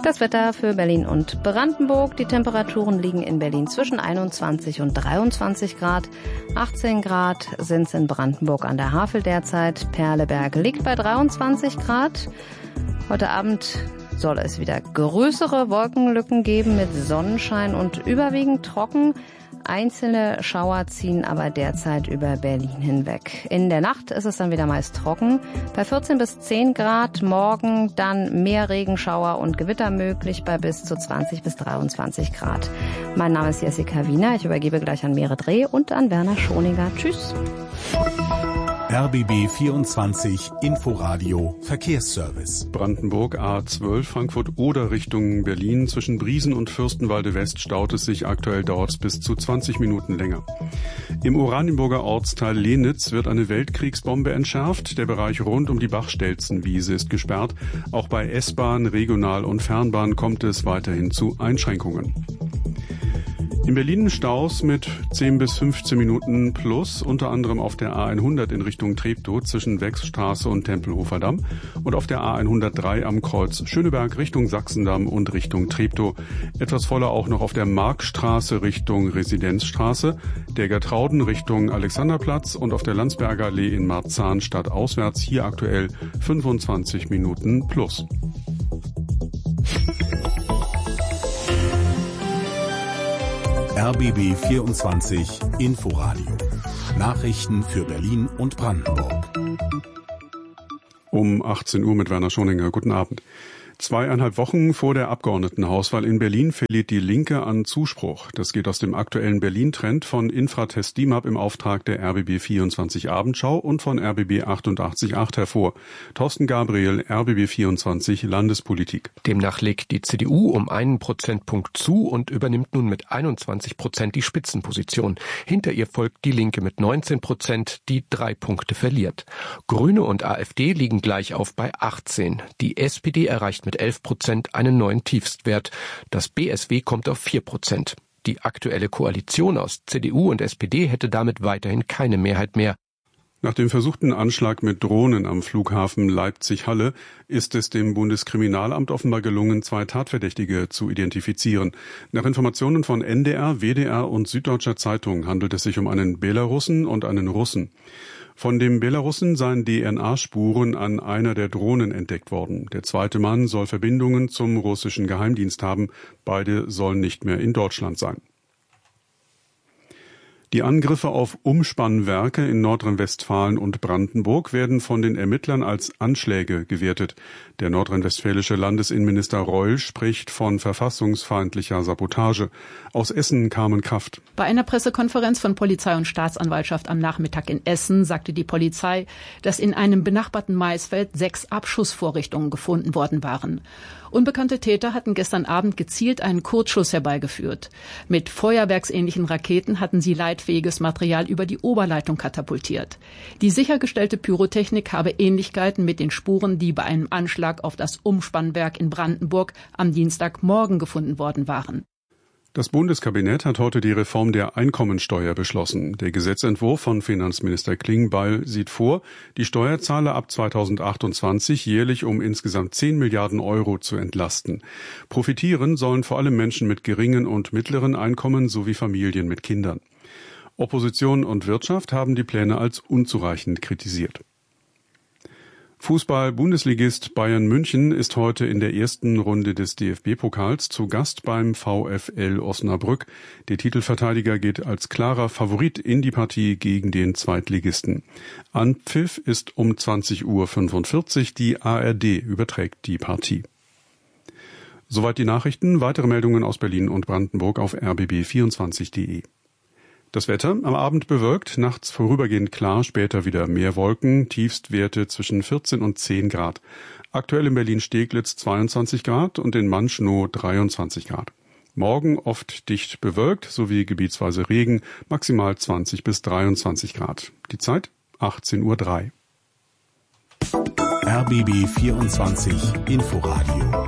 Das Wetter für Berlin und Brandenburg. Die Temperaturen liegen in Berlin zwischen 21 und 23 Grad. 18 Grad sind es in Brandenburg an der Havel derzeit. Perleberg liegt bei 23 Grad. Heute Abend soll es wieder größere Wolkenlücken geben mit Sonnenschein und überwiegend trocken. Einzelne Schauer ziehen aber derzeit über Berlin hinweg. In der Nacht ist es dann wieder meist trocken. Bei 14 bis 10 Grad. Morgen dann mehr Regenschauer und Gewitter möglich bei bis zu 20 bis 23 Grad. Mein Name ist Jessica Wiener. Ich übergebe gleich an Mere Dreh und an Werner Schoninger. Tschüss. RBB 24 Inforadio Verkehrsservice. Brandenburg A12 Frankfurt-Oder Richtung Berlin. Zwischen Briesen und Fürstenwalde West staut es sich. Aktuell dauert es bis zu 20 Minuten länger. Im Oranienburger Ortsteil Lenitz wird eine Weltkriegsbombe entschärft. Der Bereich rund um die Bachstelzenwiese ist gesperrt. Auch bei S-Bahn, Regional- und Fernbahn kommt es weiterhin zu Einschränkungen. In Berlin Staus mit 10 bis 15 Minuten plus, unter anderem auf der A100 in Richtung Treptow zwischen Wechsstraße und Tempelhofer Damm und auf der A103 am Kreuz Schöneberg Richtung Sachsendamm und Richtung Treptow. Etwas voller auch noch auf der Markstraße Richtung Residenzstraße, der Gertrauden Richtung Alexanderplatz und auf der Landsberger Allee in Marzahn stadtauswärts hier aktuell 25 Minuten plus. RBB 24 Inforadio. Nachrichten für Berlin und Brandenburg. Um 18 Uhr mit Werner Schoninger. Guten Abend. 2,5 Wochen vor der Abgeordnetenhauswahl in Berlin verliert die Linke an Zuspruch. Das geht aus dem aktuellen Berlin-Trend von Infratest DIMAP im Auftrag der RBB 24 Abendschau und von RBB 88.8 hervor. Thorsten Gabriel, RBB 24 Landespolitik. Demnach legt die CDU um 1 Prozentpunkt zu und übernimmt nun mit 21% die Spitzenposition. Hinter ihr folgt die Linke mit 19%, die 3 Punkte verliert. Grüne und AfD liegen gleich auf bei 18. Die SPD erreicht mit 11% einen neuen Tiefstwert. Das BSW kommt auf 4%. Die aktuelle Koalition aus CDU und SPD hätte damit weiterhin keine Mehrheit mehr. Nach dem versuchten Anschlag mit Drohnen am Flughafen Leipzig-Halle ist es dem Bundeskriminalamt offenbar gelungen, 2 Tatverdächtige zu identifizieren. Nach Informationen von NDR, WDR und Süddeutscher Zeitung handelt es sich um einen Belarussen und einen Russen. Von dem Belarussen seien DNA-Spuren an einer der Drohnen entdeckt worden. Der zweite Mann soll Verbindungen zum russischen Geheimdienst haben. Beide sollen nicht mehr in Deutschland sein. Die Angriffe auf Umspannwerke in Nordrhein-Westfalen und Brandenburg werden von den Ermittlern als Anschläge gewertet. Der nordrhein-westfälische Landesinnenminister Reul spricht von verfassungsfeindlicher Sabotage. Aus Essen Carmen Kraft. Bei einer Pressekonferenz von Polizei und Staatsanwaltschaft am Nachmittag in Essen sagte die Polizei, dass in einem benachbarten Maisfeld 6 Abschussvorrichtungen gefunden worden waren. Unbekannte Täter hatten gestern Abend gezielt einen Kurzschuss herbeigeführt. Mit feuerwerksähnlichen Raketen hatten sie leitfähiges Material über die Oberleitung katapultiert. Die sichergestellte Pyrotechnik habe Ähnlichkeiten mit den Spuren, die bei einem Anschlag auf das Umspannwerk in Brandenburg am Dienstagmorgen gefunden worden waren. Das Bundeskabinett hat heute die Reform der Einkommensteuer beschlossen. Der Gesetzentwurf von Finanzminister Klingbeil sieht vor, die Steuerzahler ab 2028 jährlich um insgesamt 10 Milliarden Euro zu entlasten. Profitieren sollen vor allem Menschen mit geringen und mittleren Einkommen sowie Familien mit Kindern. Opposition und Wirtschaft haben die Pläne als unzureichend kritisiert. Fußball-Bundesligist Bayern München ist heute in der ersten Runde des DFB-Pokals zu Gast beim VfL Osnabrück. Der Titelverteidiger geht als klarer Favorit in die Partie gegen den Zweitligisten. Anpfiff ist um 20:45 Uhr. Die ARD überträgt die Partie. Soweit die Nachrichten. Weitere Meldungen aus Berlin und Brandenburg auf rbb24.de. Das Wetter am Abend bewölkt, nachts vorübergehend klar, später wieder mehr Wolken, Tiefstwerte zwischen 14 und 10 Grad. Aktuell in Berlin-Steglitz 22 Grad und in Manschnow 23 Grad. Morgen oft dicht bewölkt sowie gebietsweise Regen, maximal 20 bis 23 Grad. Die Zeit 18:03 Uhr. RBB 24 Inforadio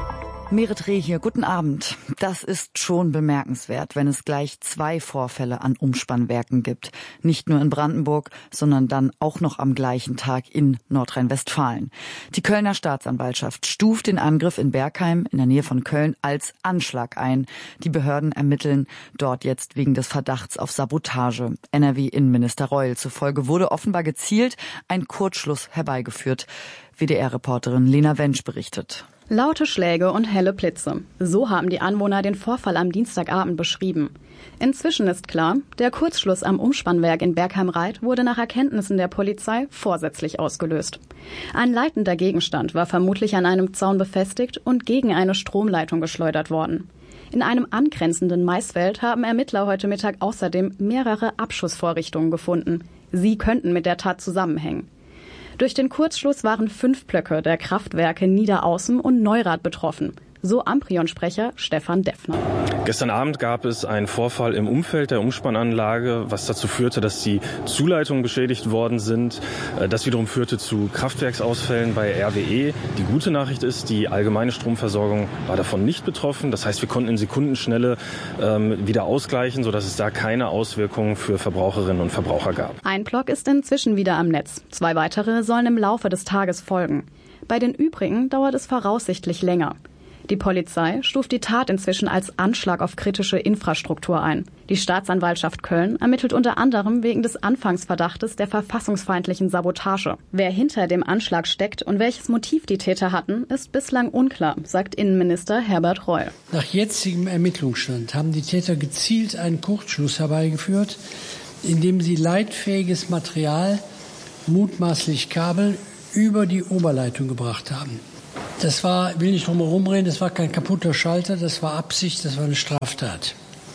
Merit Reh hier, guten Abend. Das ist schon bemerkenswert, wenn es gleich 2 Vorfälle an Umspannwerken gibt. Nicht nur in Brandenburg, sondern dann auch noch am gleichen Tag in Nordrhein-Westfalen. Die Kölner Staatsanwaltschaft stuft den Angriff in Bergheim in der Nähe von Köln als Anschlag ein. Die Behörden ermitteln dort jetzt wegen des Verdachts auf Sabotage. NRW-Innenminister Reul zufolge wurde offenbar gezielt ein Kurzschluss herbeigeführt. WDR-Reporterin Lena Wensch berichtet. Laute Schläge und helle Blitze. So haben die Anwohner den Vorfall am Dienstagabend beschrieben. Inzwischen ist klar, der Kurzschluss am Umspannwerk in Bergheim-Raith wurde nach Erkenntnissen der Polizei vorsätzlich ausgelöst. Ein leitender Gegenstand war vermutlich an einem Zaun befestigt und gegen eine Stromleitung geschleudert worden. In einem angrenzenden Maisfeld haben Ermittler heute Mittag außerdem mehrere Abschussvorrichtungen gefunden. Sie könnten mit der Tat zusammenhängen. Durch den Kurzschluss waren 5 Blöcke der Kraftwerke Niederaußen und Neurath betroffen. So Amprion-Sprecher Stefan Deffner. Gestern Abend gab es einen Vorfall im Umfeld der Umspannanlage, was dazu führte, dass die Zuleitungen beschädigt worden sind. Das wiederum führte zu Kraftwerksausfällen bei RWE. Die gute Nachricht ist, die allgemeine Stromversorgung war davon nicht betroffen. Das heißt, wir konnten in Sekundenschnelle wieder ausgleichen, sodass es da keine Auswirkungen für Verbraucherinnen und Verbraucher gab. Ein Block ist inzwischen wieder am Netz. 2 weitere sollen im Laufe des Tages folgen. Bei den übrigen dauert es voraussichtlich länger. Die Polizei stuft die Tat inzwischen als Anschlag auf kritische Infrastruktur ein. Die Staatsanwaltschaft Köln ermittelt unter anderem wegen des Anfangsverdachtes der verfassungsfeindlichen Sabotage. Wer hinter dem Anschlag steckt und welches Motiv die Täter hatten, ist bislang unklar, sagt Innenminister Herbert Reul. Nach jetzigem Ermittlungsstand haben die Täter gezielt einen Kurzschluss herbeigeführt, indem sie leitfähiges Material, mutmaßlich Kabel, über die Oberleitung gebracht haben. Das war, will nicht drum herum reden, das war kein kaputter Schalter, das war Absicht, das war eine Straftat.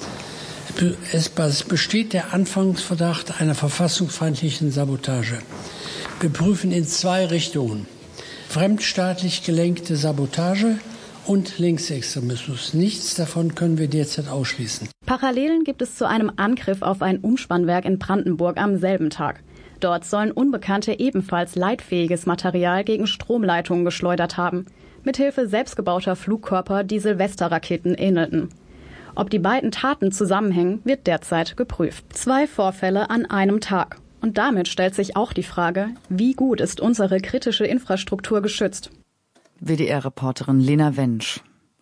Es besteht der Anfangsverdacht einer verfassungsfeindlichen Sabotage. Wir prüfen in 2 Richtungen. Fremdstaatlich gelenkte Sabotage und Linksextremismus. Nichts davon können wir derzeit ausschließen. Parallelen gibt es zu einem Angriff auf ein Umspannwerk in Brandenburg am selben Tag. Dort sollen Unbekannte ebenfalls leitfähiges Material gegen Stromleitungen geschleudert haben, mithilfe selbstgebauter Flugkörper, die Silvesterraketen ähnelten. Ob die beiden Taten zusammenhängen, wird derzeit geprüft. 2 Vorfälle an einem Tag. Und damit stellt sich auch die Frage, wie gut ist unsere kritische Infrastruktur geschützt? WDR-Reporterin Lena Wensch.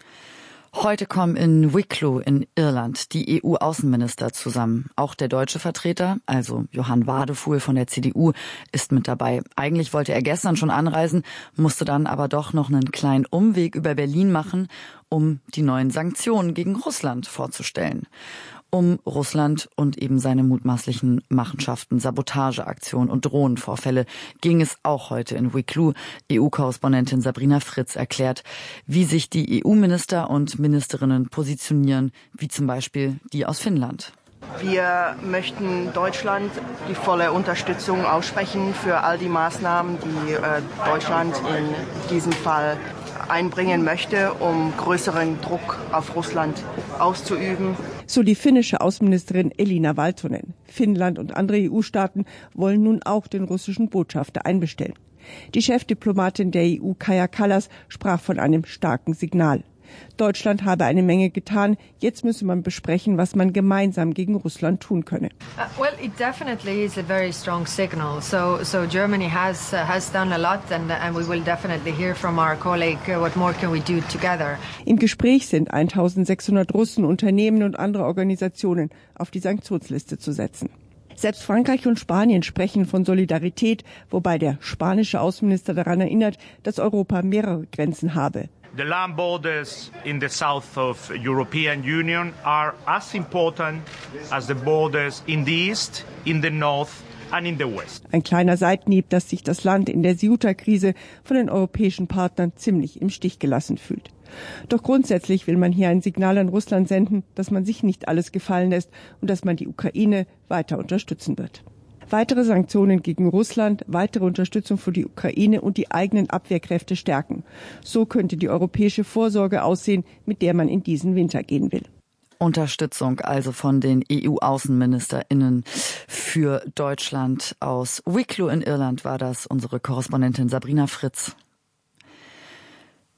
Heute kommen in Wicklow in Irland die EU-Außenminister zusammen. Auch der deutsche Vertreter, also Johann Wadefuhl von der CDU, ist mit dabei. Eigentlich wollte er gestern schon anreisen, musste dann aber doch noch einen kleinen Umweg über Berlin machen, um die neuen Sanktionen gegen Russland vorzustellen. Um Russland und eben seine mutmaßlichen Machenschaften, Sabotageaktionen und Drohnenvorfälle ging es auch heute in Wicklow. EU-Korrespondentin Sabrina Fritz erklärt, wie sich die EU-Minister und Ministerinnen positionieren, wie zum Beispiel die aus Finnland. Wir möchten Deutschland die volle Unterstützung aussprechen für all die Maßnahmen, die Deutschland in diesem Fall einbringen möchte, um größeren Druck auf Russland auszuüben. So die finnische Außenministerin Elina Valtonen. Finnland und andere EU-Staaten wollen nun auch den russischen Botschafter einbestellen. Die Chefdiplomatin der EU, Kaja Kallas, sprach von einem starken Signal. Deutschland habe eine Menge getan. Jetzt müsse man besprechen, was man gemeinsam gegen Russland tun könne. Well, it definitely is a very strong signal. So Germany has done a lot, and we will definitely hear from our colleague what more can we do together. Im Gespräch sind 1600 Russen, Unternehmen und andere Organisationen auf die Sanktionsliste zu setzen. Selbst Frankreich und Spanien sprechen von Solidarität, wobei der spanische Außenminister daran erinnert, dass Europa mehrere Grenzen habe. The land borders in the south of European Union are as important as the borders in the east, in the north and in the west. Ein kleiner Seitenhieb, dass sich das Land in der Ceuta-Krise von den europäischen Partnern ziemlich im Stich gelassen fühlt. Doch grundsätzlich will man hier ein Signal an Russland senden, dass man sich nicht alles gefallen lässt und dass man die Ukraine weiter unterstützen wird. Weitere Sanktionen gegen Russland, weitere Unterstützung für die Ukraine und die eigenen Abwehrkräfte stärken. So könnte die europäische Vorsorge aussehen, mit der man in diesen Winter gehen will. Unterstützung also von den EU-AußenministerInnen für Deutschland. Aus Wicklow in Irland war das unsere Korrespondentin Sabrina Fritz.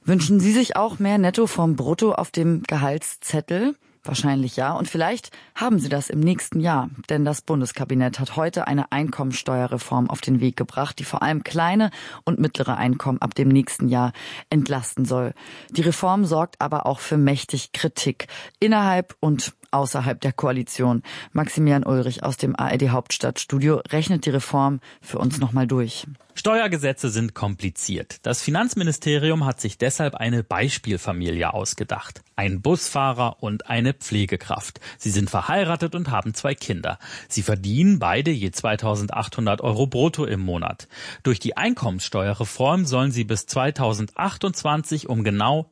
Wünschen Sie sich auch mehr Netto vom Brutto auf dem Gehaltszettel? Wahrscheinlich ja. Und vielleicht haben Sie das im nächsten Jahr. Denn das Bundeskabinett hat heute eine Einkommensteuerreform auf den Weg gebracht, die vor allem kleine und mittlere Einkommen ab dem nächsten Jahr entlasten soll. Die Reform sorgt aber auch für mächtig Kritik innerhalb und außerhalb der Koalition. Maximilian Ulrich aus dem ARD Hauptstadtstudio rechnet die Reform für uns nochmal durch. Steuergesetze sind kompliziert. Das Finanzministerium hat sich deshalb eine Beispielfamilie ausgedacht. Ein Busfahrer und eine Pflegekraft. Sie sind verheiratet und haben 2 Kinder. Sie verdienen beide je 2.800 € brutto im Monat. Durch die Einkommenssteuerreform sollen sie bis 2028 um genau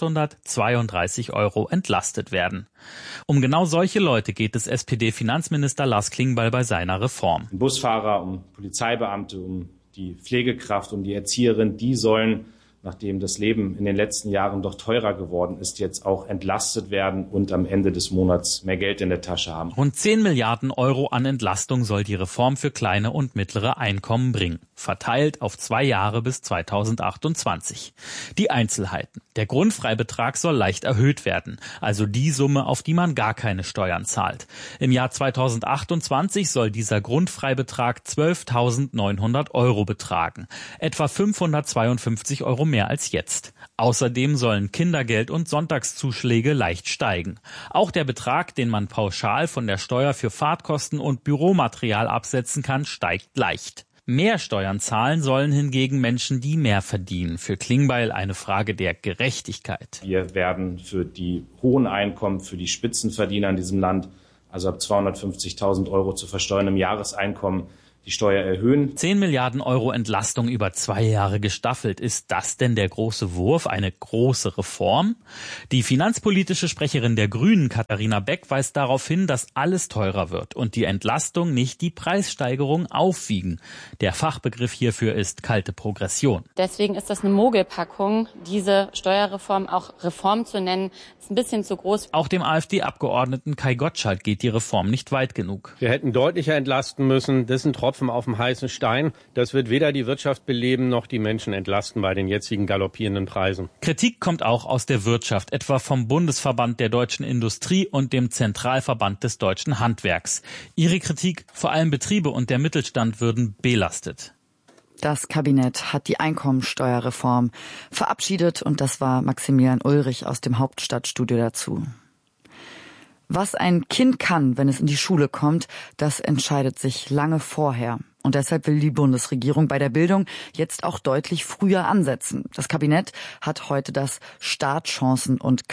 632 € entlastet werden. Um genau solche Leute geht es SPD-Finanzminister Lars Klingbeil bei seiner Reform. Um Busfahrer, um Polizeibeamte, um die Pflegekraft, um die Erzieherin, die sollen, nachdem das Leben in den letzten Jahren doch teurer geworden ist, jetzt auch entlastet werden und am Ende des Monats mehr Geld in der Tasche haben. Rund 10 Milliarden € an Entlastung soll die Reform für kleine und mittlere Einkommen bringen, verteilt auf 2 Jahre bis 2028. Die Einzelheiten. Der Grundfreibetrag soll leicht erhöht werden, also die Summe, auf die man gar keine Steuern zahlt. Im Jahr 2028 soll dieser Grundfreibetrag 12.900 € betragen, etwa 552 € mehr als jetzt. Außerdem sollen Kindergeld und Sonntagszuschläge leicht steigen. Auch der Betrag, den man pauschal von der Steuer für Fahrtkosten und Büromaterial absetzen kann, steigt leicht. Mehr Steuern zahlen sollen hingegen Menschen, die mehr verdienen. Für Klingbeil eine Frage der Gerechtigkeit. Wir werden für die hohen Einkommen, für die Spitzenverdiener in diesem Land, also ab 250.000 € zu versteuerndem Jahreseinkommen, die Steuer erhöhen. 10 Milliarden € Entlastung über 2 Jahre gestaffelt. Ist das denn der große Wurf, eine große Reform? Die finanzpolitische Sprecherin der Grünen, Katharina Beck, weist darauf hin, dass alles teurer wird und die Entlastung nicht die Preissteigerung aufwiegen. Der Fachbegriff hierfür ist kalte Progression. Deswegen ist das eine Mogelpackung, diese Steuerreform auch Reform zu nennen, ist ein bisschen zu groß. Auch dem AfD-Abgeordneten Kai Gottschalk geht die Reform nicht weit genug. Wir hätten deutlicher entlasten müssen. Das ist ein Tropfen auf dem heißen Stein. Das wird weder die Wirtschaft beleben noch die Menschen entlasten bei den jetzigen galoppierenden Preisen. Kritik kommt auch aus der Wirtschaft, etwa vom Bundesverband der deutschen Industrie und dem Zentralverband des deutschen Handwerks. Ihre Kritik, vor allem Betriebe und der Mittelstand, würden belastet. Das Kabinett hat die Einkommensteuerreform verabschiedet und das war Maximilian Ulrich aus dem Hauptstadtstudio dazu. Was ein Kind kann, wenn es in die Schule kommt, das entscheidet sich lange vorher. Und deshalb will die Bundesregierung bei der Bildung jetzt auch deutlich früher ansetzen. Das Kabinett hat heute das Startchancen- und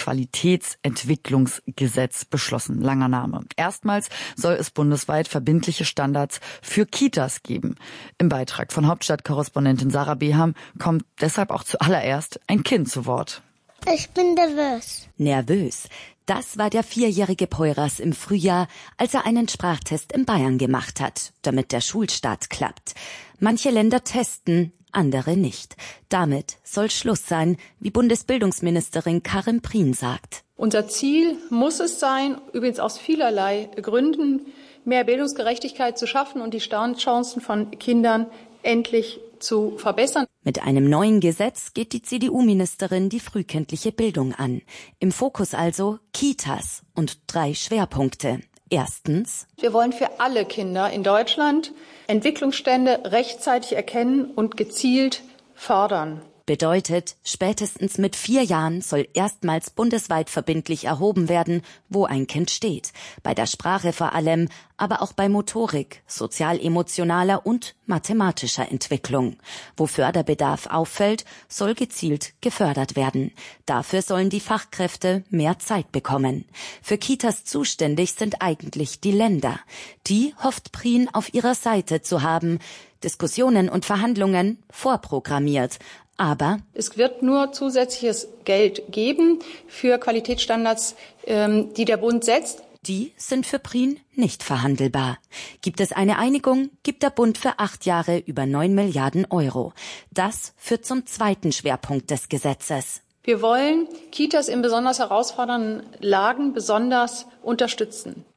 Qualitätsentwicklungsgesetz beschlossen. Langer Name. Erstmals soll es bundesweit verbindliche Standards für Kitas geben. Im Beitrag von Hauptstadtkorrespondentin Sarah Beham kommt deshalb auch zuallererst ein Kind zu Wort. Ich bin nervös. Nervös. Das war der 4-jährige Poyraz im Frühjahr, als er einen Sprachtest in Bayern gemacht hat, damit der Schulstart klappt. Manche Länder testen, andere nicht. Damit soll Schluss sein, wie Bundesbildungsministerin Karin Prien sagt. Unser Ziel muss es sein, übrigens aus vielerlei Gründen, mehr Bildungsgerechtigkeit zu schaffen und die Startchancen von Kindern endlich zu verbessern. Mit einem neuen Gesetz geht die CDU-Ministerin die frühkindliche Bildung an. Im Fokus also Kitas und 3 Schwerpunkte. Erstens: Wir wollen für alle Kinder in Deutschland Entwicklungsstände rechtzeitig erkennen und gezielt fördern. Bedeutet, spätestens mit 4 Jahren soll erstmals bundesweit verbindlich erhoben werden, wo ein Kind steht. Bei der Sprache vor allem, aber auch bei Motorik, sozial-emotionaler und mathematischer Entwicklung. Wo Förderbedarf auffällt, soll gezielt gefördert werden. Dafür sollen die Fachkräfte mehr Zeit bekommen. Für Kitas zuständig sind eigentlich die Länder. Die hofft Prien auf ihrer Seite zu haben. Diskussionen und Verhandlungen vorprogrammiert. Aber es wird nur zusätzliches Geld geben für Qualitätsstandards, die der Bund setzt. Die sind für Prien nicht verhandelbar. Gibt es eine Einigung, gibt der Bund für 8 Jahre über 9 Milliarden €. Das führt zum zweiten Schwerpunkt des Gesetzes. Wir wollen Kitas in besonders herausfordernden Lagen besonders unterstützen.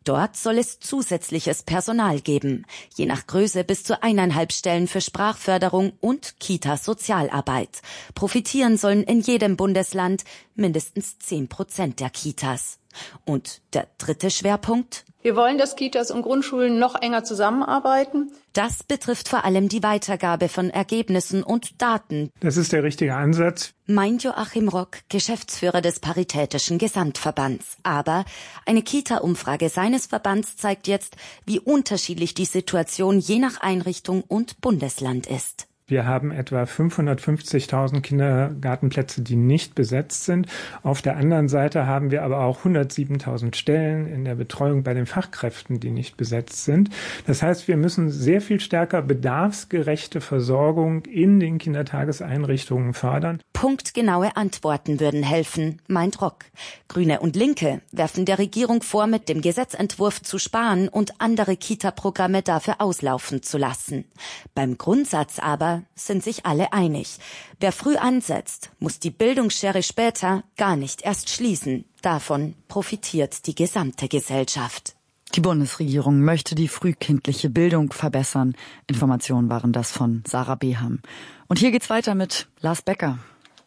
Dort soll es zusätzliches Personal geben, je nach Größe bis zu 1,5 Stellen für Sprachförderung und Kita-Sozialarbeit. Profitieren sollen in jedem Bundesland mindestens 10% der Kitas. Und der dritte Schwerpunkt? Wir wollen, dass Kitas und Grundschulen noch enger zusammenarbeiten. Das betrifft vor allem die Weitergabe von Ergebnissen und Daten. Das ist der richtige Ansatz, meint Joachim Rock, Geschäftsführer des Paritätischen Gesamtverbands. Aber eine Kita-Umfrage seines Verbands zeigt jetzt, wie unterschiedlich die Situation je nach Einrichtung und Bundesland ist. Wir haben etwa 550.000 Kindergartenplätze, die nicht besetzt sind. Auf der anderen Seite haben wir aber auch 107.000 Stellen in der Betreuung bei den Fachkräften, die nicht besetzt sind. Das heißt, wir müssen sehr viel stärker bedarfsgerechte Versorgung in den Kindertageseinrichtungen fördern. Punktgenaue Antworten würden helfen, meint Rock. Grüne und Linke werfen der Regierung vor, mit dem Gesetzentwurf zu sparen und andere Kita-Programme dafür auslaufen zu lassen. Beim Grundsatz aber sind sich alle einig. Wer früh ansetzt, muss die Bildungsschere später gar nicht erst schließen. Davon profitiert die gesamte Gesellschaft. Die Bundesregierung möchte die frühkindliche Bildung verbessern. Informationen waren das von Sarah Beham. Und hier geht's weiter mit Lars Becker.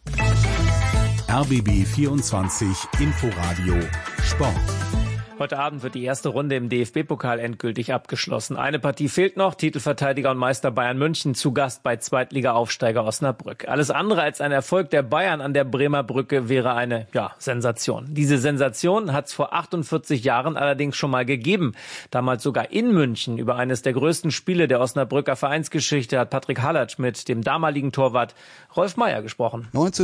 RBB 24 Inforadio Sport. Heute Abend wird die erste Runde im DFB-Pokal endgültig abgeschlossen. Eine Partie fehlt noch. Titelverteidiger und Meister Bayern München zu Gast bei Zweitliga-Aufsteiger Osnabrück. Alles andere als ein Erfolg der Bayern an der Bremer Brücke wäre eine, Sensation. Diese Sensation hat es vor 48 Jahren allerdings schon mal gegeben. Damals sogar in München. Über eines der größten Spiele der Osnabrücker Vereinsgeschichte hat Patrick Hallatsch mit dem damaligen Torwart Rolf Meyer gesprochen.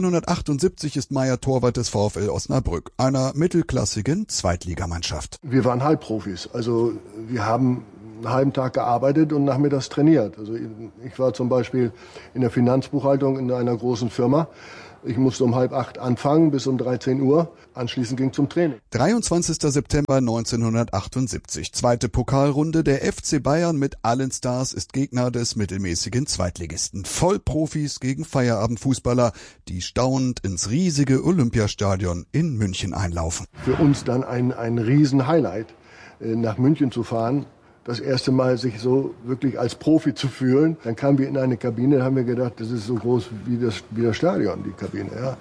1978 ist Meyer Torwart des VfL Osnabrück, einer mittelklassigen Zweitligamannschaft. Wir waren Halbprofis, also wir haben einen halben Tag gearbeitet und nachmittags trainiert. Also ich war zum Beispiel in der Finanzbuchhaltung in einer großen Firma. Ich musste um 7:30 anfangen bis um 13 Uhr. Anschließend ging zum Training. 23. September 1978. Zweite Pokalrunde. Der FC Bayern mit allen Stars ist Gegner des mittelmäßigen Zweitligisten. Vollprofis gegen Feierabendfußballer, die staunend ins riesige Olympiastadion in München einlaufen. Für uns dann ein Riesen-Highlight, nach München zu fahren. Das erste Mal sich so wirklich als Profi zu fühlen. Dann kamen wir in eine Kabine, da haben wir gedacht, das ist so groß wie das Stadion, die Kabine. Ja.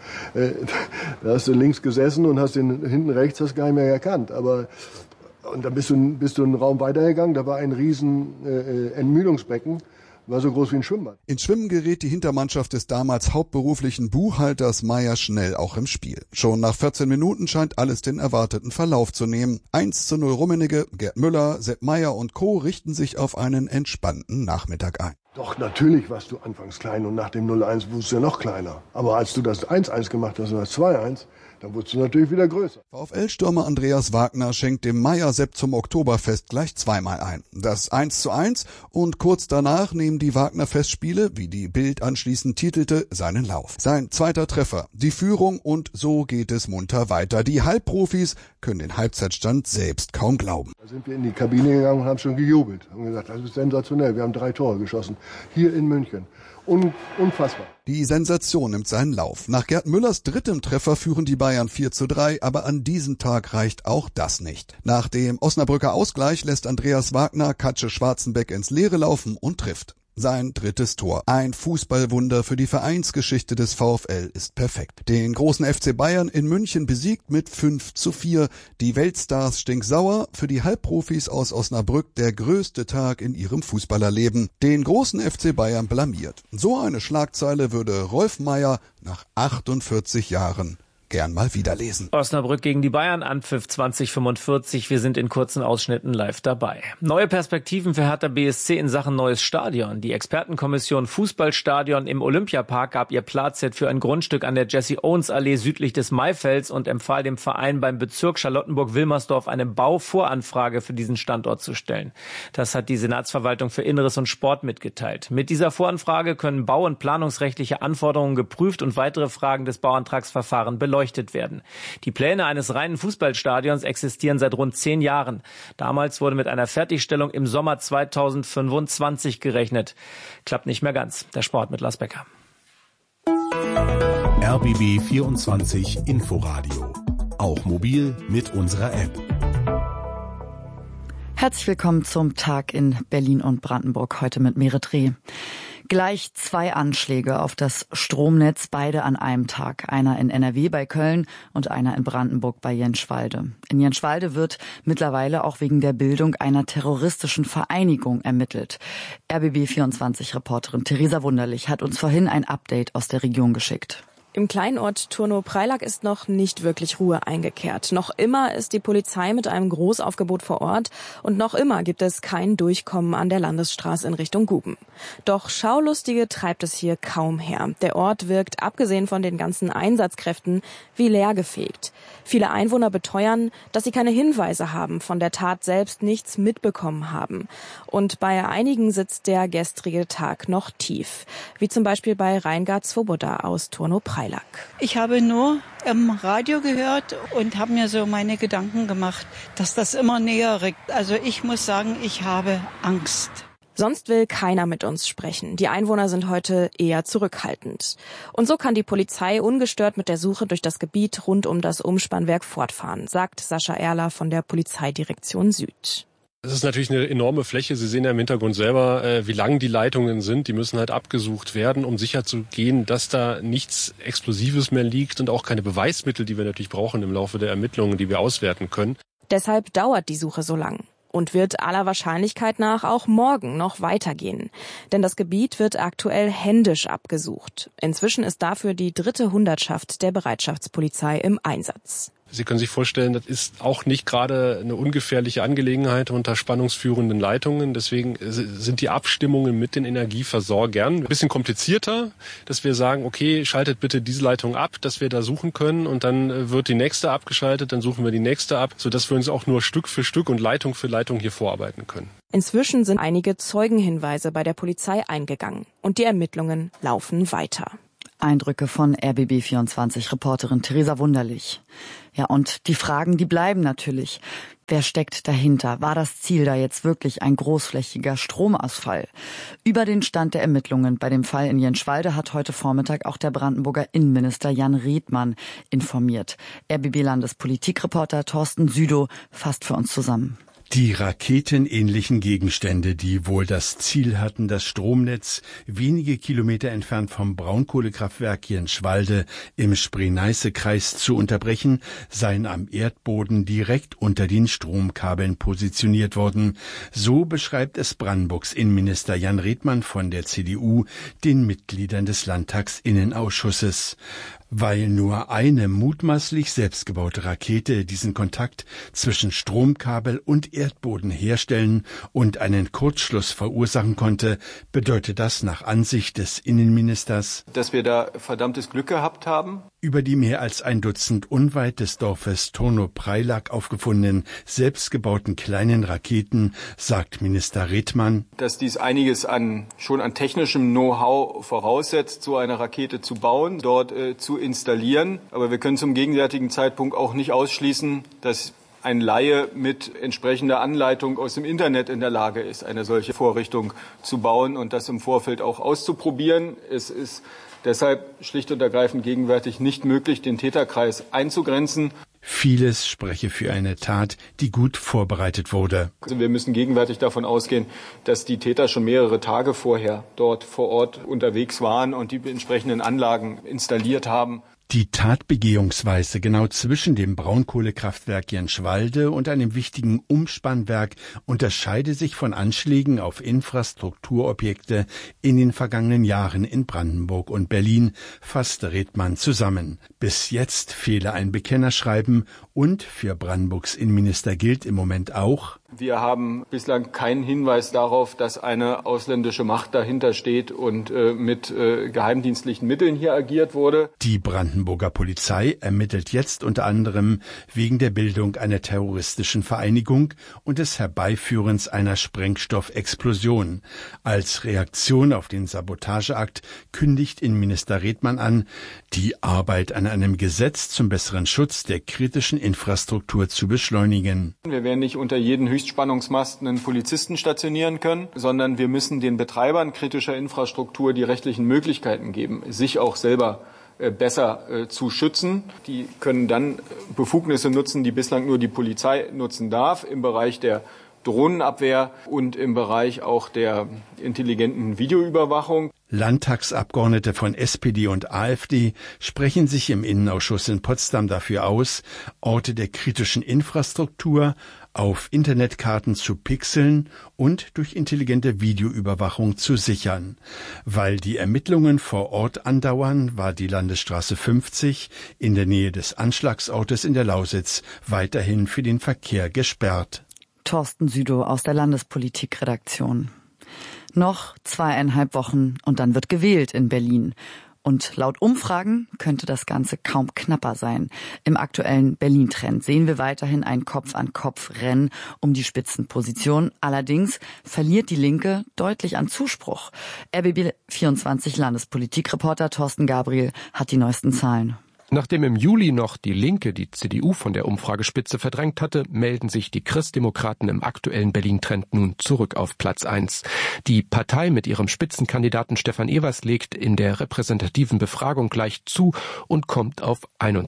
Da hast du links gesessen und hast hinten rechts das gar nicht mehr erkannt. Und dann bist du einen Raum weitergegangen, da war ein riesen Entmüdungsbecken. War so groß wie ein Schwimmbad. Ins Schwimmen gerät die Hintermannschaft des damals hauptberuflichen Buchhalters Meyer schnell auch im Spiel. Schon nach 14 Minuten scheint alles den erwarteten Verlauf zu nehmen. 1:0 Rummenigge, Gerd Müller, Sepp Meyer und Co. richten sich auf einen entspannten Nachmittag ein. Doch, natürlich warst du anfangs klein und nach dem 0:1 wurdest du ja noch kleiner. Aber als du das 1:1 gemacht hast oder das 2:1, dann wurdest du natürlich wieder größer. VfL-Stürmer Andreas Wagner schenkt dem Meyer-Sepp zum Oktoberfest gleich zweimal ein. Das 1:1 und kurz danach nehmen die Wagner-Festspiele, wie die Bild anschließend titelte, seinen Lauf. Sein zweiter Treffer, die Führung und so geht es munter weiter. Die Halbprofis können den Halbzeitstand selbst kaum glauben. Da sind wir in die Kabine gegangen und haben schon gejubelt. Haben gesagt, das ist sensationell, wir haben 3 Tore geschossen. Hier in München. Unfassbar. Die Sensation nimmt seinen Lauf. Nach Gerd Müllers drittem Treffer führen die Bayern 4:3, aber an diesem Tag reicht auch das nicht. Nach dem Osnabrücker Ausgleich lässt Andreas Wagner Katsche Schwarzenbeck ins Leere laufen und trifft. Sein drittes Tor. Ein Fußballwunder für die Vereinsgeschichte des VfL ist perfekt. Den großen FC Bayern in München besiegt mit 5:4. Die Weltstars stinksauer, für die Halbprofis aus Osnabrück der größte Tag in ihrem Fußballerleben. Den großen FC Bayern blamiert. So eine Schlagzeile würde Rolf Meyer nach 48 Jahren gern mal wieder lesen. Osnabrück gegen die Bayern, Anpfiff 20:45. Wir sind in kurzen Ausschnitten live dabei. Neue Perspektiven für Hertha BSC in Sachen neues Stadion. Die Expertenkommission Fußballstadion im Olympiapark gab ihr Platset für ein Grundstück an der Jesse-Owens-Allee südlich des Maifelds und empfahl dem Verein beim Bezirk Charlottenburg-Wilmersdorf eine Bauvoranfrage für diesen Standort zu stellen. Das hat die Senatsverwaltung für Inneres und Sport mitgeteilt. Mit dieser Voranfrage können bau- und planungsrechtliche Anforderungen geprüft und weitere Fragen des Bauantragsverfahrens beleuchtet werden. Die Pläne eines reinen Fußballstadions existieren seit rund 10 Jahren. Damals wurde mit einer Fertigstellung im Sommer 2025 gerechnet. Klappt nicht mehr ganz. Der Sport mit Lars Becker. RBB 24 Inforadio. Auch mobil mit unserer App. Herzlich willkommen zum Tag in Berlin und Brandenburg, heute mit Merit Reh. Gleich 2 Anschläge auf das Stromnetz, beide an einem Tag. Einer in NRW bei Köln und einer in Brandenburg bei Jenschwalde. In Jenschwalde wird mittlerweile auch wegen der Bildung einer terroristischen Vereinigung ermittelt. RBB24-Reporterin Theresa Wunderlich hat uns vorhin ein Update aus der Region geschickt. Im Kleinort Turnow-Preilack ist noch nicht wirklich Ruhe eingekehrt. Noch immer ist die Polizei mit einem Großaufgebot vor Ort und noch immer gibt es kein Durchkommen an der Landesstraße in Richtung Guben. Doch Schaulustige treibt es hier kaum her. Der Ort wirkt, abgesehen von den ganzen Einsatzkräften, wie leergefegt. Viele Einwohner beteuern, dass sie keine Hinweise haben, von der Tat selbst nichts mitbekommen haben. Und bei einigen sitzt der gestrige Tag noch tief. Wie zum Beispiel bei Reingard Svoboda aus Turnow-Preilack. Ich habe nur im Radio gehört und habe mir so meine Gedanken gemacht, dass das immer näher rückt. Also ich muss sagen, ich habe Angst. Sonst will keiner mit uns sprechen. Die Einwohner sind heute eher zurückhaltend. Und so kann die Polizei ungestört mit der Suche durch das Gebiet rund um das Umspannwerk fortfahren, sagt Sascha Erler von der Polizeidirektion Süd. Es ist natürlich eine enorme Fläche. Sie sehen ja im Hintergrund selber, wie lang die Leitungen sind. Die müssen halt abgesucht werden, um sicherzugehen, dass da nichts Explosives mehr liegt und auch keine Beweismittel, die wir natürlich brauchen im Laufe der Ermittlungen, die wir auswerten können. Deshalb dauert die Suche so lang und wird aller Wahrscheinlichkeit nach auch morgen noch weitergehen. Denn das Gebiet wird aktuell händisch abgesucht. Inzwischen ist dafür die 3. Hundertschaft der Bereitschaftspolizei im Einsatz. Sie können sich vorstellen, das ist auch nicht gerade eine ungefährliche Angelegenheit unter spannungsführenden Leitungen. Deswegen sind die Abstimmungen mit den Energieversorgern ein bisschen komplizierter, dass wir sagen, okay, schaltet bitte diese Leitung ab, dass wir da suchen können und dann wird die nächste abgeschaltet, dann suchen wir die nächste ab, sodass wir uns auch nur Stück für Stück und Leitung für Leitung hier vorarbeiten können. Inzwischen sind einige Zeugenhinweise bei der Polizei eingegangen und die Ermittlungen laufen weiter. Eindrücke von RBB24-Reporterin Theresa Wunderlich. Ja, und die Fragen, die bleiben natürlich. Wer steckt dahinter? War das Ziel da jetzt wirklich ein großflächiger Stromausfall? Über den Stand der Ermittlungen bei dem Fall in Jenschwalde hat heute Vormittag auch der Brandenburger Innenminister Jan Riethmann informiert. RBB-Landespolitikreporter Thorsten Südow fasst für uns zusammen. Die raketenähnlichen Gegenstände, die wohl das Ziel hatten, das Stromnetz wenige Kilometer entfernt vom Braunkohlekraftwerk Jenschwalde im Spree-Neiße-Kreis zu unterbrechen, seien am Erdboden direkt unter den Stromkabeln positioniert worden. So beschreibt es Brandenburgs Innenminister Jan Riethmann von der CDU den Mitgliedern des Landtagsinnenausschusses. Weil nur eine mutmaßlich selbstgebaute Rakete diesen Kontakt zwischen Stromkabel und Erdboden herstellen und einen Kurzschluss verursachen konnte, bedeutet das nach Ansicht des Innenministers, dass wir da verdammtes Glück gehabt haben. Über die mehr als ein Dutzend unweit des Dorfes Turnow-Preilack aufgefundenen selbstgebauten kleinen Raketen sagt Minister Riethmann, dass dies einiges schon an technischem Know-how voraussetzt, so eine Rakete zu bauen, dort zu installieren. Aber wir können zum gegenwärtigen Zeitpunkt auch nicht ausschließen, dass ein Laie mit entsprechender Anleitung aus dem Internet in der Lage ist, eine solche Vorrichtung zu bauen und das im Vorfeld auch auszuprobieren. Es ist deshalb schlicht und ergreifend gegenwärtig nicht möglich, den Täterkreis einzugrenzen. Vieles spreche für eine Tat, die gut vorbereitet wurde. Also wir müssen gegenwärtig davon ausgehen, dass die Täter schon mehrere Tage vorher dort vor Ort unterwegs waren und die entsprechenden Anlagen installiert haben. Die Tatbegehungsweise genau zwischen dem Braunkohlekraftwerk Jenschwalde und einem wichtigen Umspannwerk unterscheide sich von Anschlägen auf Infrastrukturobjekte in den vergangenen Jahren in Brandenburg und Berlin, fasste Riethmann zusammen. Bis jetzt fehle ein Bekennerschreiben und für Brandenburgs Innenminister gilt im Moment auch: Wir haben bislang keinen Hinweis darauf, dass eine ausländische Macht dahinter steht und mit geheimdienstlichen Mitteln hier agiert wurde. Die Brandenburger Polizei ermittelt jetzt unter anderem wegen der Bildung einer terroristischen Vereinigung und des Herbeiführens einer Sprengstoffexplosion. Als Reaktion auf den Sabotageakt kündigt Innenminister Riethmann an, die Arbeit an einem Gesetz zum besseren Schutz der kritischen Infrastruktur zu beschleunigen. Wir werden nicht unter jeden Höchstspannungsmasten einen Polizisten stationieren können, sondern wir müssen den Betreibern kritischer Infrastruktur die rechtlichen Möglichkeiten geben, sich auch selber besser zu schützen. Die können dann Befugnisse nutzen, die bislang nur die Polizei nutzen darf, im Bereich der Drohnenabwehr und im Bereich auch der intelligenten Videoüberwachung. Landtagsabgeordnete von SPD und AfD sprechen sich im Innenausschuss in Potsdam dafür aus, Orte der kritischen Infrastruktur auf Internetkarten zu pixeln und durch intelligente Videoüberwachung zu sichern. Weil die Ermittlungen vor Ort andauern, war die Landesstraße 50 in der Nähe des Anschlagsortes in der Lausitz weiterhin für den Verkehr gesperrt. Thorsten Südow aus der Landespolitikredaktion. Noch 2,5 Wochen und dann wird gewählt in Berlin. Und laut Umfragen könnte das Ganze kaum knapper sein. Im aktuellen Berlin-Trend sehen wir weiterhin ein Kopf-an-Kopf-Rennen um die Spitzenposition. Allerdings verliert die Linke deutlich an Zuspruch. RBB24 Landespolitikreporter Thorsten Gabriel hat die neuesten Zahlen. Nachdem im Juli noch die Linke die CDU von der Umfragespitze verdrängt hatte, melden sich die Christdemokraten im aktuellen Berlin-Trend nun zurück auf Platz 1. Die Partei mit ihrem Spitzenkandidaten Stefan Evers legt in der repräsentativen Befragung gleich zu und kommt auf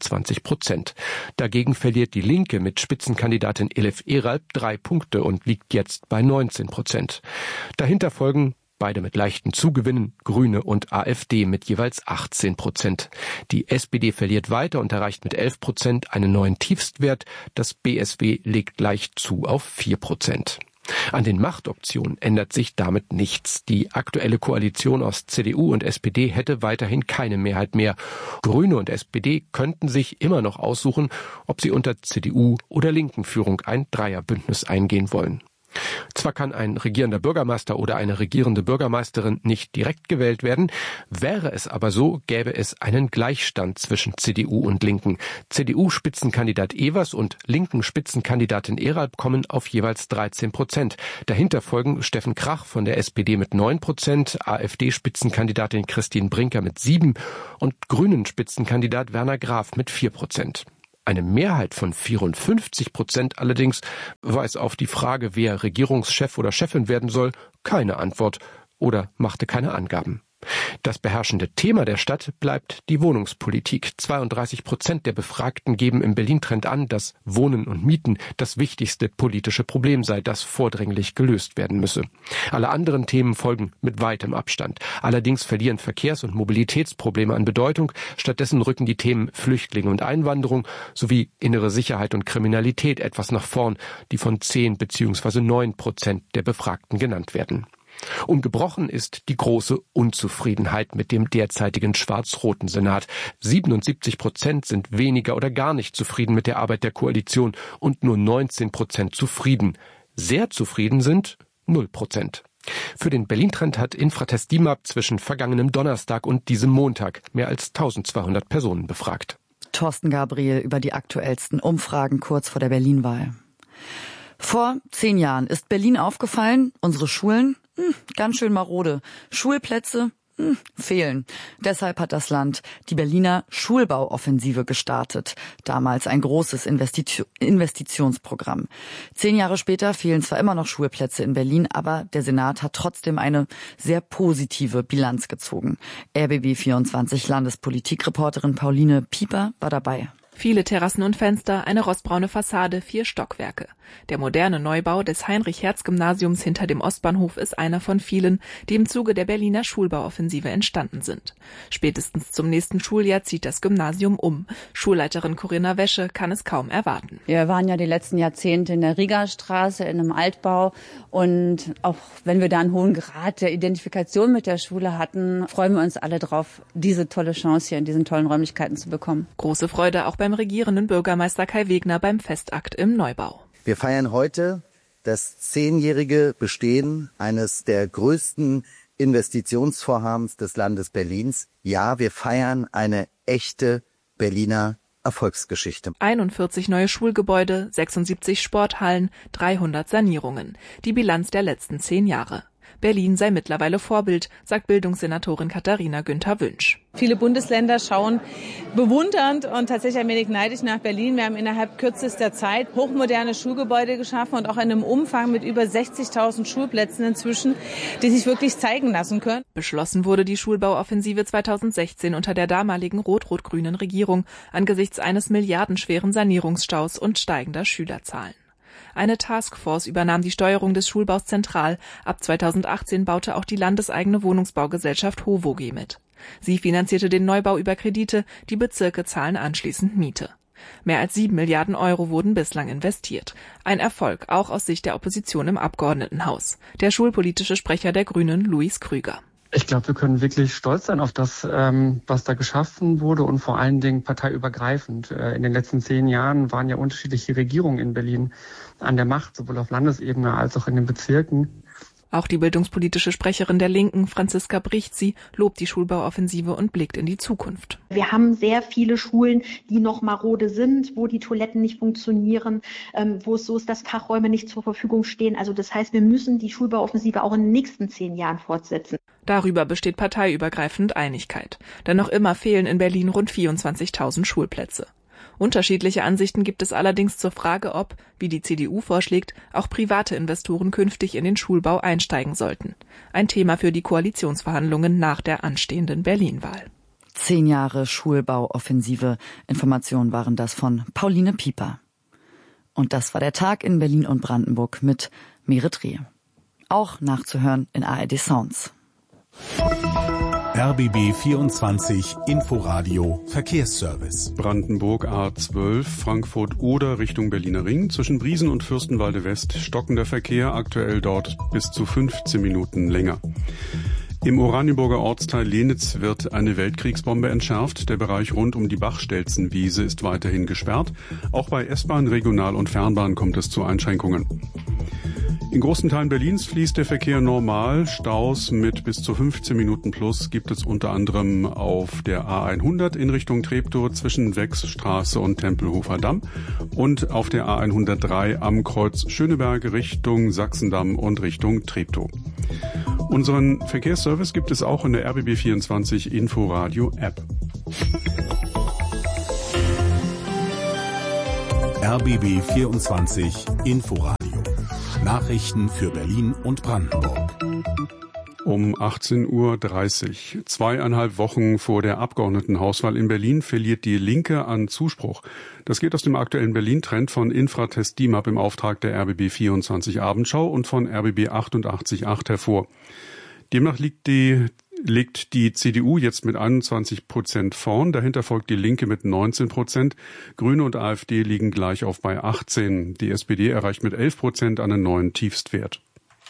21%. Dagegen verliert die Linke mit Spitzenkandidatin Elif Eralp 3 Punkte und liegt jetzt bei 19%. Dahinter folgen beide mit leichten Zugewinnen, Grüne und AfD mit jeweils 18%. Die SPD verliert weiter und erreicht mit 11% einen neuen Tiefstwert. Das BSW legt leicht zu auf 4%. An den Machtoptionen ändert sich damit nichts. Die aktuelle Koalition aus CDU und SPD hätte weiterhin keine Mehrheit mehr. Grüne und SPD könnten sich immer noch aussuchen, ob sie unter CDU oder linken Führung ein Dreierbündnis eingehen wollen. Zwar kann ein regierender Bürgermeister oder eine regierende Bürgermeisterin nicht direkt gewählt werden, wäre es aber so, gäbe es einen Gleichstand zwischen CDU und Linken. CDU-Spitzenkandidat Evers und linken Spitzenkandidatin Eralp kommen auf jeweils 13%. Dahinter folgen Steffen Krach von der SPD mit 9%, AfD-Spitzenkandidatin Christine Brinker mit 7% und Grünen-Spitzenkandidat Werner Graf mit 4%. Eine Mehrheit von 54% allerdings weiß auf die Frage, wer Regierungschef oder Chefin werden soll, keine Antwort oder machte keine Angaben. Das beherrschende Thema der Stadt bleibt die Wohnungspolitik. 32% der Befragten geben im Berlin-Trend an, dass Wohnen und Mieten das wichtigste politische Problem sei, das vordringlich gelöst werden müsse. Alle anderen Themen folgen mit weitem Abstand. Allerdings verlieren Verkehrs- und Mobilitätsprobleme an Bedeutung. Stattdessen rücken die Themen Flüchtlinge und Einwanderung sowie innere Sicherheit und Kriminalität etwas nach vorn, die von 10 bzw. 9% der Befragten genannt werden. Ungebrochen ist die große Unzufriedenheit mit dem derzeitigen schwarz-roten Senat. 77% sind weniger oder gar nicht zufrieden mit der Arbeit der Koalition und nur 19% zufrieden. Sehr zufrieden sind 0%. Für den Berlin-Trend hat Infratest DIMAP zwischen vergangenem Donnerstag und diesem Montag mehr als 1200 Personen befragt. Thorsten Gabriel über die aktuellsten Umfragen kurz vor der Berlin-Wahl. Vor 10 Jahren ist Berlin aufgefallen, unsere Schulen ganz schön marode. Schulplätze fehlen. Deshalb hat das Land die Berliner Schulbauoffensive gestartet. Damals ein großes Investitionsprogramm. 10 Jahre später fehlen zwar immer noch Schulplätze in Berlin, aber der Senat hat trotzdem eine sehr positive Bilanz gezogen. RBB24 Landespolitikreporterin Pauline Pieper war dabei. Viele Terrassen und Fenster, eine rostbraune Fassade, 4 Stockwerke. Der moderne Neubau des Heinrich-Hertz-Gymnasiums hinter dem Ostbahnhof ist einer von vielen, die im Zuge der Berliner Schulbauoffensive entstanden sind. Spätestens zum nächsten Schuljahr zieht das Gymnasium um. Schulleiterin Corinna Wäsche kann es kaum erwarten. Wir waren ja die letzten Jahrzehnte in der Riegerstraße, in einem Altbau. Und auch wenn wir da einen hohen Grad der Identifikation mit der Schule hatten, freuen wir uns alle drauf, diese tolle Chance hier in diesen tollen Räumlichkeiten zu bekommen. Große Freude auch beim regierenden Bürgermeister Kai Wegner beim Festakt im Neubau. Wir feiern heute das 10-jährige Bestehen eines der größten Investitionsvorhabens des Landes Berlins. Ja, wir feiern eine echte Berliner Erfolgsgeschichte. 41 neue Schulgebäude, 76 Sporthallen, 300 Sanierungen. Die Bilanz der letzten 10 Jahre. Berlin sei mittlerweile Vorbild, sagt Bildungssenatorin Katharina Günther-Wünsch. Viele Bundesländer schauen bewundernd und tatsächlich ein wenig neidisch nach Berlin. Wir haben innerhalb kürzester Zeit hochmoderne Schulgebäude geschaffen und auch in einem Umfang mit über 60.000 Schulplätzen inzwischen, die sich wirklich zeigen lassen können. Beschlossen wurde die Schulbauoffensive 2016 unter der damaligen rot-rot-grünen Regierung angesichts eines milliardenschweren Sanierungsstaus und steigender Schülerzahlen. Eine Taskforce übernahm die Steuerung des Schulbaus zentral. Ab 2018 baute auch die landeseigene Wohnungsbaugesellschaft HOVOG mit. Sie finanzierte den Neubau über Kredite, die Bezirke zahlen anschließend Miete. Mehr als 7 Milliarden Euro wurden bislang investiert. Ein Erfolg, auch aus Sicht der Opposition im Abgeordnetenhaus. Der schulpolitische Sprecher der Grünen, Luis Krüger. Ich glaube, wir können wirklich stolz sein auf das, was da geschaffen wurde und vor allen Dingen parteiübergreifend. In den letzten 10 Jahren waren ja unterschiedliche Regierungen in Berlin an der Macht, sowohl auf Landesebene als auch in den Bezirken. Auch die bildungspolitische Sprecherin der Linken, Franziska Brichtzi, lobt die Schulbauoffensive und blickt in die Zukunft. Wir haben sehr viele Schulen, die noch marode sind, wo die Toiletten nicht funktionieren, wo es so ist, dass Fachräume nicht zur Verfügung stehen. Also das heißt, wir müssen die Schulbauoffensive auch in den nächsten 10 Jahren fortsetzen. Darüber besteht parteiübergreifend Einigkeit. Denn noch immer fehlen in Berlin rund 24.000 Schulplätze. Unterschiedliche Ansichten gibt es allerdings zur Frage, ob, wie die CDU vorschlägt, auch private Investoren künftig in den Schulbau einsteigen sollten. Ein Thema für die Koalitionsverhandlungen nach der anstehenden Berlin-Wahl. 10 Jahre Schulbauoffensive. Informationen waren das von Pauline Pieper. Und das war der Tag in Berlin und Brandenburg mit Merit Rehe. Auch nachzuhören in ARD Sounds. RBB 24 Inforadio Verkehrsservice. Brandenburg A12, Frankfurt-Oder Richtung Berliner Ring. Zwischen Briesen und Fürstenwalde West stockender Verkehr, aktuell dort bis zu 15 Minuten länger. Im Oranienburger Ortsteil Lenitz wird eine Weltkriegsbombe entschärft. Der Bereich rund um die Bachstelzenwiese ist weiterhin gesperrt. Auch bei S-Bahn, Regional- und Fernbahn kommt es zu Einschränkungen. In großen Teilen Berlins fließt der Verkehr normal. Staus mit bis zu 15 Minuten plus gibt es unter anderem auf der A100 in Richtung Treptow zwischen Wechsstraße und Tempelhofer Damm und auf der A103 am Kreuz Schöneberg Richtung Sachsendamm und Richtung Treptow. Unseren Verkehrsservice gibt es auch in der RBB24 Inforadio App. RBB24 Inforadio. Nachrichten für Berlin und Brandenburg. Um 18:30 Uhr, 2,5 Wochen vor der Abgeordnetenhauswahl in Berlin, verliert die Linke an Zuspruch. Das geht aus dem aktuellen Berlin-Trend von Infratest DIMAP im Auftrag der RBB24 Abendschau und von RBB 88.8 hervor. Demnach legt die CDU jetzt mit 21% vorn, dahinter folgt die Linke mit 19%, Grüne und AfD liegen gleich auf bei 18%. Die SPD erreicht mit 11% einen neuen Tiefstwert.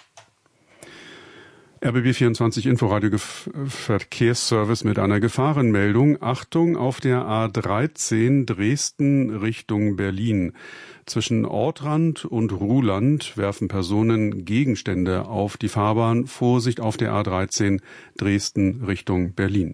RBB24 Inforadio Verkehrsservice mit einer Gefahrenmeldung. Achtung auf der A13 Dresden Richtung Berlin. Zwischen Ortrand und Ruhland werfen Personen Gegenstände auf die Fahrbahn. Vorsicht auf der A13 Dresden Richtung Berlin.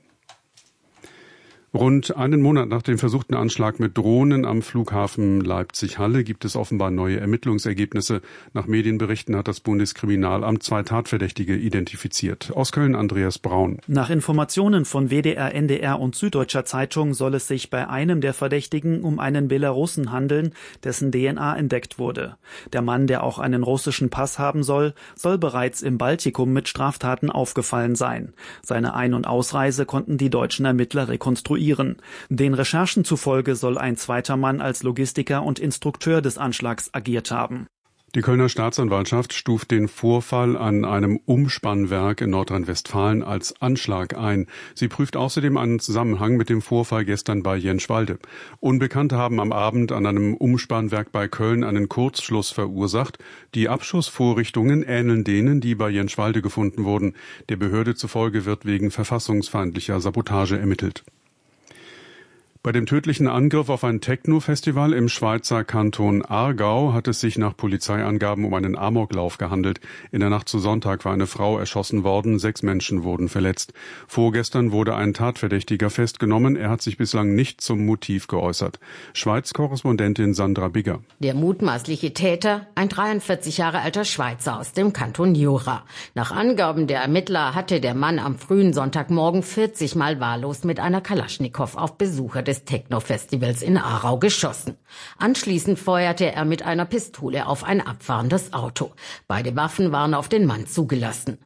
Rund einen Monat nach dem versuchten Anschlag mit Drohnen am Flughafen Leipzig-Halle gibt es offenbar neue Ermittlungsergebnisse. Nach Medienberichten hat das Bundeskriminalamt 2 Tatverdächtige identifiziert. Aus Köln Andreas Braun. Nach Informationen von WDR, NDR und Süddeutscher Zeitung soll es sich bei einem der Verdächtigen um einen Belarussen handeln, dessen DNA entdeckt wurde. Der Mann, der auch einen russischen Pass haben soll bereits im Baltikum mit Straftaten aufgefallen sein. Seine Ein- und Ausreise konnten die deutschen Ermittler rekonstruieren. Den Recherchen zufolge soll ein zweiter Mann als Logistiker und Instrukteur des Anschlags agiert haben. Die Kölner Staatsanwaltschaft stuft den Vorfall an einem Umspannwerk in Nordrhein-Westfalen als Anschlag ein. Sie prüft außerdem einen Zusammenhang mit dem Vorfall gestern bei Jenschwalde. Unbekannte haben am Abend an einem Umspannwerk bei Köln einen Kurzschluss verursacht. Die Abschussvorrichtungen ähneln denen, die bei Jenschwalde gefunden wurden. Der Behörde zufolge wird wegen verfassungsfeindlicher Sabotage ermittelt. Bei dem tödlichen Angriff auf ein Techno-Festival im Schweizer Kanton Aargau hat es sich nach Polizeiangaben um einen Amoklauf gehandelt. In der Nacht zu Sonntag war eine Frau erschossen worden, 6 Menschen wurden verletzt. Vorgestern wurde ein Tatverdächtiger festgenommen. Er hat sich bislang nicht zum Motiv geäußert. Schweiz-Korrespondentin Sandra Bigger. Der mutmaßliche Täter, ein 43 Jahre alter Schweizer aus dem Kanton Jura. Nach Angaben der Ermittler hatte der Mann am frühen Sonntagmorgen 40 Mal wahllos mit einer Kalaschnikow auf Besucher des Techno-Festivals in Aarau geschossen. Anschließend feuerte er mit einer Pistole auf ein abfahrendes Auto. Beide Waffen waren auf den Mann zugelassen.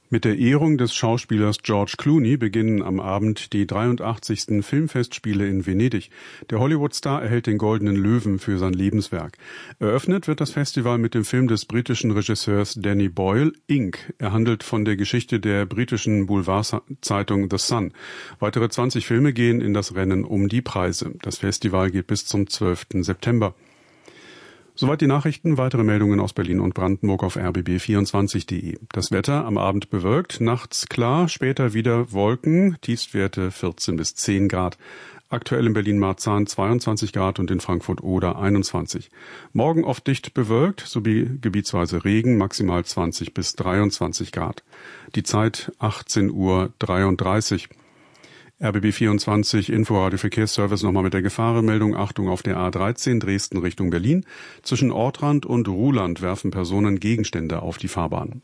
Mit der Ehrung des Schauspielers George Clooney beginnen am Abend die 83. Filmfestspiele in Venedig. Der Hollywood-Star erhält den Goldenen Löwen für sein Lebenswerk. Eröffnet wird das Festival mit dem Film des britischen Regisseurs Danny Boyle, Ink. Er handelt von der Geschichte der britischen Boulevardzeitung The Sun. Weitere 20 Filme gehen in das Rennen um die Preise. Das Festival geht bis zum 12. September. Soweit die Nachrichten. Weitere Meldungen aus Berlin und Brandenburg auf rbb24.de. Das Wetter am Abend bewölkt, nachts klar, später wieder Wolken, Tiefstwerte 14 bis 10 Grad. Aktuell in Berlin-Marzahn 22 Grad und in Frankfurt-Oder 21. Morgen oft dicht bewölkt, sowie gebietsweise Regen, maximal 20 bis 23 Grad. Die Zeit 18:33 Uhr. RBB24 Inforadio Verkehrsservice nochmal mit der Gefahrenmeldung. Achtung auf der A13 Dresden Richtung Berlin. Zwischen Ortrand und Ruhland werfen Personen Gegenstände auf die Fahrbahn.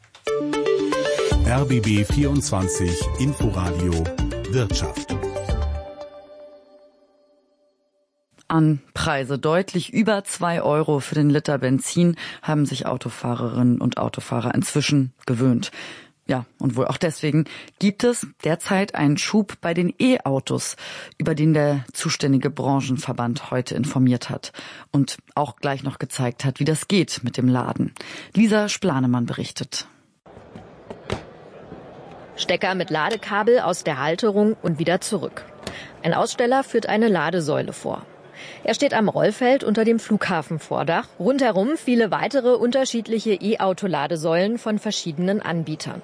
RBB24 Inforadio Wirtschaft. An Preise deutlich über 2 Euro für den Liter Benzin haben sich Autofahrerinnen und Autofahrer inzwischen gewöhnt. Ja, und wohl auch deswegen gibt es derzeit einen Schub bei den E-Autos, über den der zuständige Branchenverband heute informiert hat und auch gleich noch gezeigt hat, wie das geht mit dem Laden. Lisa Splanemann berichtet. Stecker mit Ladekabel aus der Halterung und wieder zurück. Ein Aussteller führt eine Ladesäule vor. Er steht am Rollfeld unter dem Flughafenvordach. Rundherum viele weitere unterschiedliche E-Auto-Ladesäulen von verschiedenen Anbietern.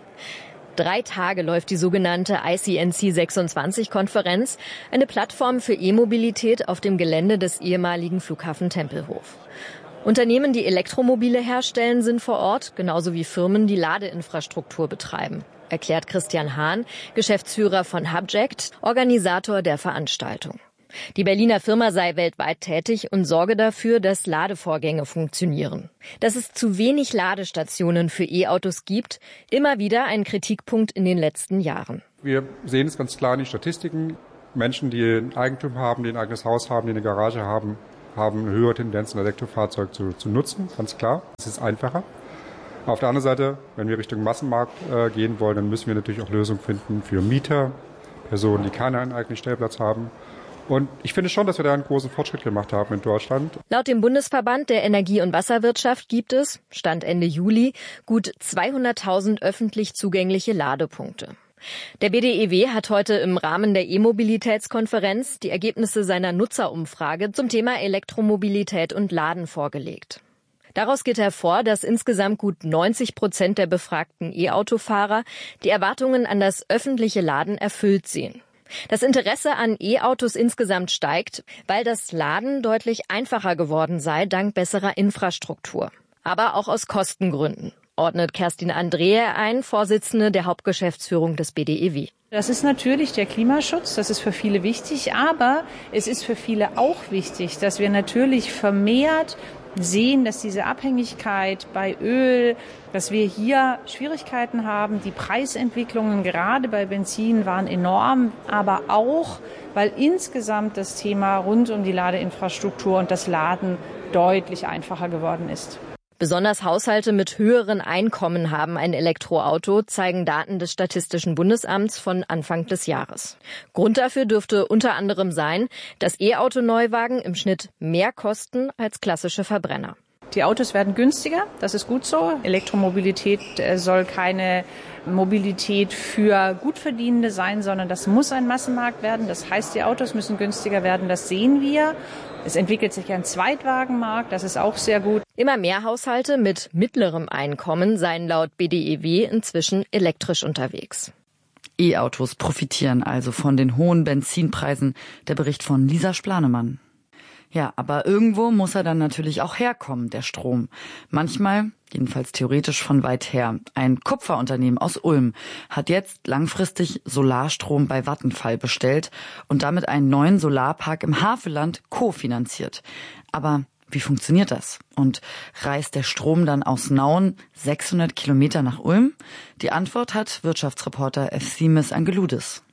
3 Tage läuft die sogenannte ICNC 26-Konferenz, eine Plattform für E-Mobilität auf dem Gelände des ehemaligen Flughafen Tempelhof. Unternehmen, die Elektromobile herstellen, sind vor Ort, genauso wie Firmen, die Ladeinfrastruktur betreiben, erklärt Christian Hahn, Geschäftsführer von Hubject, Organisator der Veranstaltung. Die Berliner Firma sei weltweit tätig und sorge dafür, dass Ladevorgänge funktionieren. Dass es zu wenig Ladestationen für E-Autos gibt, immer wieder ein Kritikpunkt in den letzten Jahren. Wir sehen es ganz klar in den Statistiken. Menschen, die ein Eigentum haben, die ein eigenes Haus haben, die eine Garage haben, haben eine höhere Tendenz, ein Elektrofahrzeug zu nutzen, ganz klar. Es ist einfacher. Auf der anderen Seite, wenn wir Richtung Massenmarkt gehen wollen, dann müssen wir natürlich auch Lösungen finden für Mieter, Personen, die keinen eigenen Stellplatz haben. Und ich finde schon, dass wir da einen großen Fortschritt gemacht haben in Deutschland. Laut dem Bundesverband der Energie- und Wasserwirtschaft gibt es, Stand Ende Juli, gut 200.000 öffentlich zugängliche Ladepunkte. Der BDEW hat heute im Rahmen der E-Mobilitätskonferenz die Ergebnisse seiner Nutzerumfrage zum Thema Elektromobilität und Laden vorgelegt. Daraus geht hervor, dass insgesamt gut 90% der befragten E-Autofahrer die Erwartungen an das öffentliche Laden erfüllt sehen. Das Interesse an E-Autos insgesamt steigt, weil das Laden deutlich einfacher geworden sei dank besserer Infrastruktur. Aber auch aus Kostengründen, ordnet Kerstin Andrehe ein, Vorsitzende der Hauptgeschäftsführung des BDEW. Das ist natürlich der Klimaschutz, das ist für viele wichtig, aber es ist für viele auch wichtig, dass wir natürlich vermehrt sehen, dass diese Abhängigkeit bei Öl, dass wir hier Schwierigkeiten haben. Die Preisentwicklungen gerade bei Benzin waren enorm, aber auch, weil insgesamt das Thema rund um die Ladeinfrastruktur und das Laden deutlich einfacher geworden ist. Besonders Haushalte mit höheren Einkommen haben ein Elektroauto, zeigen Daten des Statistischen Bundesamts von Anfang des Jahres. Grund dafür dürfte unter anderem sein, dass E-Auto-Neuwagen im Schnitt mehr kosten als klassische Verbrenner. Die Autos werden günstiger, das ist gut so. Elektromobilität soll keine Mobilität für Gutverdienende sein, sondern das muss ein Massenmarkt werden. Das heißt, die Autos müssen günstiger werden, das sehen wir. Es entwickelt sich ein Zweitwagenmarkt, das ist auch sehr gut. Immer mehr Haushalte mit mittlerem Einkommen seien laut BDEW inzwischen elektrisch unterwegs. E-Autos profitieren also von den hohen Benzinpreisen. Der Bericht von Lisa Splanemann. Ja, aber irgendwo muss er dann natürlich auch herkommen, der Strom. Manchmal, jedenfalls theoretisch von weit her. Ein Kupferunternehmen aus Ulm hat jetzt langfristig Solarstrom bei Vattenfall bestellt und damit einen neuen Solarpark im Havelland kofinanziert. Aber wie funktioniert das? Und reist der Strom dann aus Nauen 600 Kilometer nach Ulm? Die Antwort hat Wirtschaftsreporter Efthimis Angeloudis.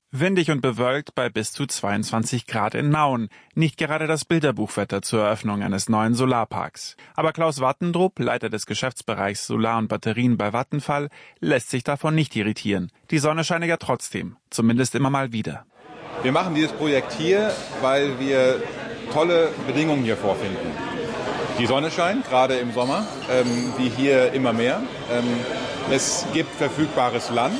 Windig und bewölkt bei bis zu 22 Grad in Nauen. Nicht gerade das Bilderbuchwetter zur Eröffnung eines neuen Solarparks. Aber Klaus Wattendrup, Leiter des Geschäftsbereichs Solar und Batterien bei Vattenfall, lässt sich davon nicht irritieren. Die Sonne scheint ja trotzdem, zumindest immer mal wieder. Wir machen dieses Projekt hier, weil wir tolle Bedingungen hier vorfinden. Die Sonne scheint, gerade im Sommer, wie hier immer mehr. Es gibt verfügbares Land.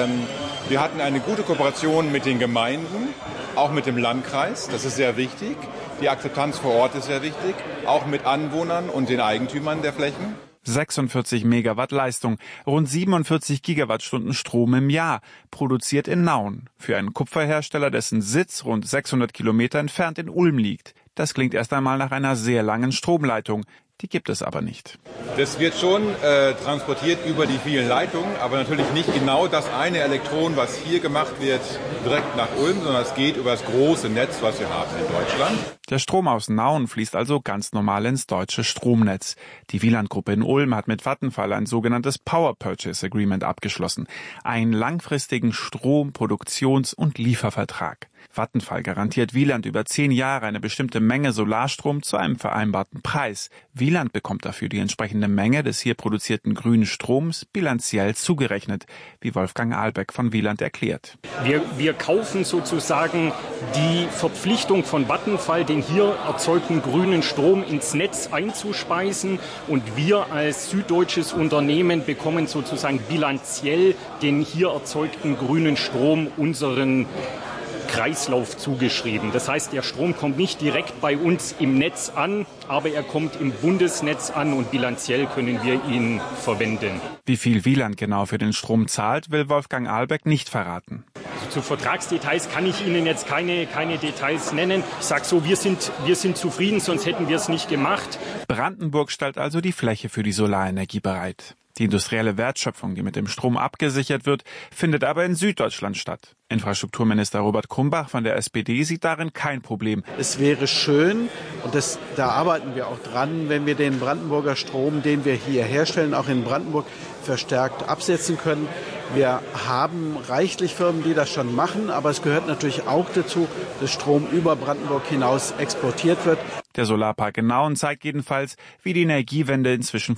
Wir hatten eine gute Kooperation mit den Gemeinden, auch mit dem Landkreis. Das ist sehr wichtig. Die Akzeptanz vor Ort ist sehr wichtig, auch mit Anwohnern und den Eigentümern der Flächen. 46 Megawatt Leistung, rund 47 Gigawattstunden Strom im Jahr, produziert in Nauen. Für einen Kupferhersteller, dessen Sitz rund 600 Kilometer entfernt in Ulm liegt. Das klingt erst einmal nach einer sehr langen Stromleitung. Die gibt es aber nicht. Das wird schon transportiert über die vielen Leitungen, aber natürlich nicht genau das eine Elektron, was hier gemacht wird, direkt nach Ulm, sondern es geht über das große Netz, was wir haben in Deutschland. Der Strom aus Nauen fließt also ganz normal ins deutsche Stromnetz. Die Wieland-Gruppe in Ulm hat mit Vattenfall ein sogenanntes Power Purchase Agreement abgeschlossen. Einen langfristigen Strom-, Produktions- und Liefervertrag. Vattenfall garantiert Wieland über 10 Jahre eine bestimmte Menge Solarstrom zu einem vereinbarten Preis. Wieland bekommt dafür die entsprechende Menge des hier produzierten grünen Stroms bilanziell zugerechnet, wie Wolfgang Ahlbeck von Wieland erklärt. Wir kaufen sozusagen die Verpflichtung von Vattenfall, den hier erzeugten grünen Strom ins Netz einzuspeisen, und wir als süddeutsches Unternehmen bekommen sozusagen bilanziell den hier erzeugten grünen Strom unseren Kreislauf zugeschrieben. Das heißt, der Strom kommt nicht direkt bei uns im Netz an, aber er kommt im Bundesnetz an und bilanziell können wir ihn verwenden. Wie viel Wieland genau für den Strom zahlt, will Wolfgang Ahlbeck nicht verraten. Also zu Vertragsdetails kann ich Ihnen jetzt keine Details nennen. Ich sage so, wir sind zufrieden, sonst hätten wir es nicht gemacht. Brandenburg stellt also die Fläche für die Solarenergie bereit. Die industrielle Wertschöpfung, die mit dem Strom abgesichert wird, findet aber in Süddeutschland statt. Infrastrukturminister Robert Krumbach von der SPD sieht darin kein Problem. Es wäre schön, und da arbeiten wir auch dran, wenn wir den Brandenburger Strom, den wir hier herstellen, auch in Brandenburg verstärkt absetzen können. Wir haben reichlich Firmen, die das schon machen, aber es gehört natürlich auch dazu, dass Strom über Brandenburg hinaus exportiert wird. Der Solarpark in Nauen zeigt jedenfalls, wie die Energiewende inzwischen